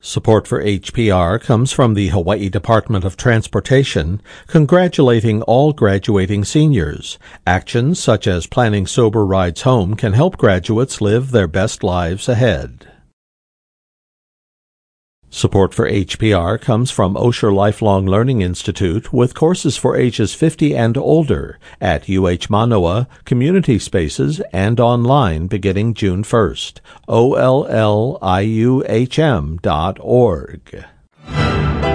Support for HPR comes from the Hawaii Department of Transportation, congratulating all graduating seniors. Actions such as planning sober rides home can help graduates live their best lives ahead. Support for HPR comes from Osher Lifelong Learning Institute with courses for ages 50 and older at UH Manoa, community spaces, and online beginning June 1st. OLLIUHM.org.